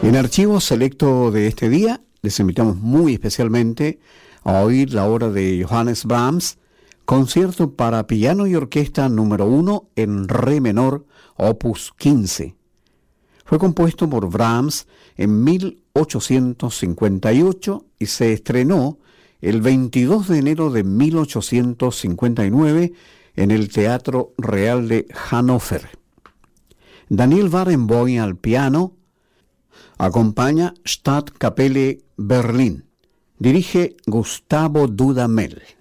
En archivo selecto de este día, les invitamos muy especialmente a oír la obra de Johannes Brahms, Concierto para piano y orquesta número 1 en re menor, opus 15. Fue compuesto por Brahms en 1858 y se estrenó el 22 de enero de 1859 en el Teatro Real de Hannover. Daniel Barenboim al piano, acompaña Stadtkapelle Berlin. Dirige Gustavo Dudamel.